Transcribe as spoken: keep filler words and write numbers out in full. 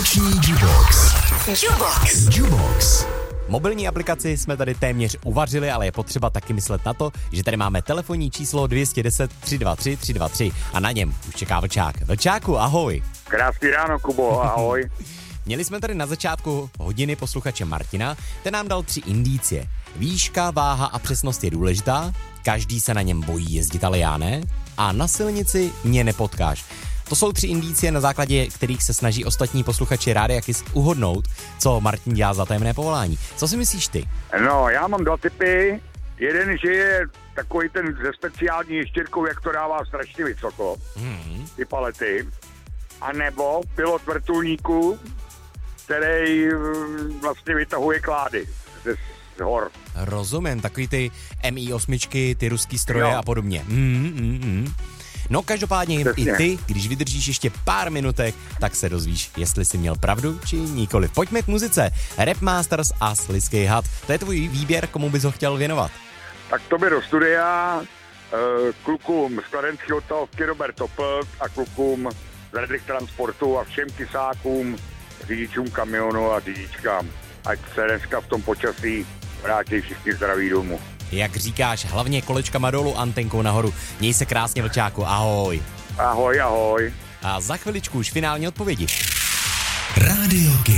Noční Jubox. Jubox. Jubox. Mobilní aplikaci jsme tady téměř uvařili, ale je potřeba taky myslet na to, že tady máme telefonní číslo dvě jedna nula tři dva tři tři dva tři a na něm už čeká Vlčák. Vlčáku, ahoj. Krásný ráno, Kubo, ahoj. Měli jsme tady na začátku hodiny posluchače Martina, ten nám dal tři indicie. Výška, váha a přesnost je důležitá, každý se na něm bojí jezdit, ale já ne, a na silnici mě nepotkáš. To jsou tři indicie, na základě kterých se snaží ostatní posluchači Rádia Kiss uhodnout, co Martin dělá za tajemné povolání. Co si myslíš ty? No, já mám dva typy. Jeden, že je takový ten ze speciální ještěrkou, jak to dává strašně vysoko, hmm. ty palety. A nebo pilot vrtulníku, který vlastně vytahuje klády ze hor. Rozumím, takový ty em í osm, ty ruský stroje jo. a podobně. Mm, mm, mm. No každopádně Přesně. i ty, když vydržíš ještě pár minutek, tak se dozvíš, jestli jsi měl pravdu či nikoli. Pojďme k muzice. Rap Masters a Slizký had. To je tvůj výběr, komu bys ho chtěl věnovat? Tak to by do studia, klukům z Kladenské hotelovky Robert Topl a klukům z Redlick Transportu a všem kysákům, řidičům kamionu a řidičkám. Ať se dneska v tom počasí vrátí všichni zdraví domů. Jak říkáš, hlavně kolečkama dolů, antenkou nahoru. Měj se krásně, Vlčáku, ahoj. Ahoj, ahoj. A za chviličku už finální odpovědi. Rádio Kiss.